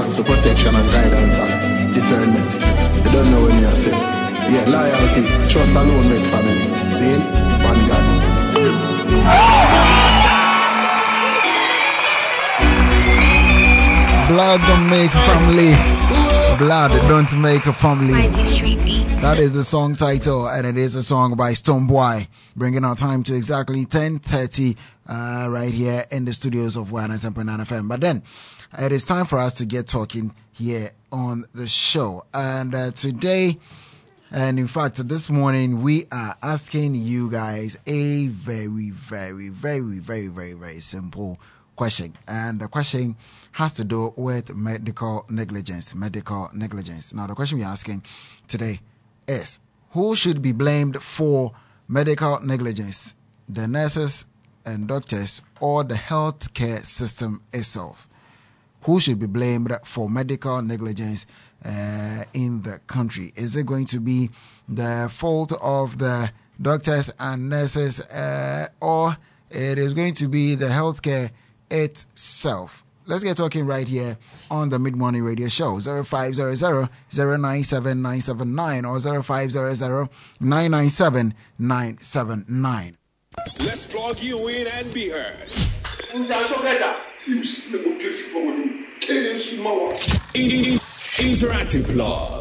ask for protection and guidance and discernment. You don't know when you're saying. Yeah, loyalty, trust alone make family. See? One God. Blood don't make family. Blood don't make a family. That is the song title, and it is a song by Stonebwoy, bringing our time to exactly 10:30 right here in the studios of 107.9 FM. But then it is time for us to get talking here on the show, and today, and in fact this morning, we are asking you guys a very, very, very, very, very, very simple question, and the question has to do with medical negligence. Now, the question we're asking today is, who should be blamed for medical negligence? The nurses and doctors or the healthcare system itself? Who should be blamed for medical negligence in the country? Is it going to be the fault of the doctors and nurses, or it is going to be the healthcare itself? Let's get talking right here on the Mid-Morning Radio Show. 0500-097-979 or 0500-997-979. Let's plug you in and be heard. Interactive Plug.